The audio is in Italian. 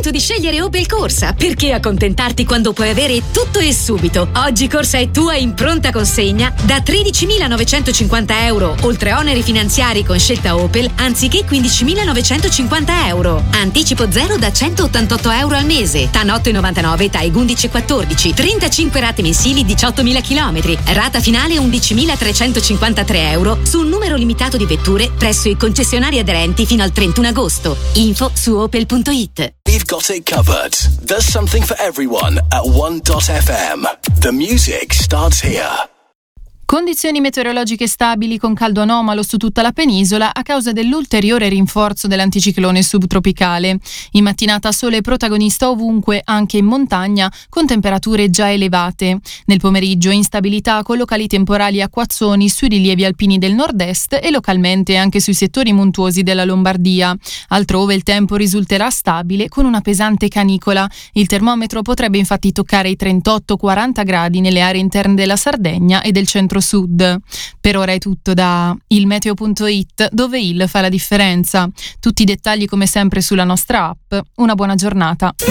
momento di scegliere Opel Corsa. Perché accontentarti quando puoi avere tutto e subito? Oggi Corsa è tua in pronta consegna da 13.950 euro, oltre oneri finanziari con scelta Opel, anziché 15.950 euro. Anticipo zero da 188 euro al mese. TAN 8,99, TAEG 11,14. 35 rate mensili, 18.000 km. Rata finale 11.353 euro su un numero limitato di vetture presso i concessionari aderenti fino al 31 agosto. Info su opel.it. We've got it covered. There's something for everyone at 1.fm. The music starts here. Condizioni meteorologiche stabili con caldo anomalo su tutta la penisola a causa dell'ulteriore rinforzo dell'anticiclone subtropicale. In mattinata sole protagonista ovunque, anche in montagna, con temperature già elevate. Nel pomeriggio instabilità con locali temporali acquazzoni sui rilievi alpini del nord-est e localmente anche sui settori montuosi della Lombardia. Altrove il tempo risulterà stabile con una pesante canicola. Il termometro potrebbe infatti toccare i 38-40 gradi nelle aree interne della Sardegna e del centro-sud. Per ora è tutto da ilmeteo.it, dove il fa la differenza. Tutti i dettagli come sempre sulla nostra app. Una buona giornata.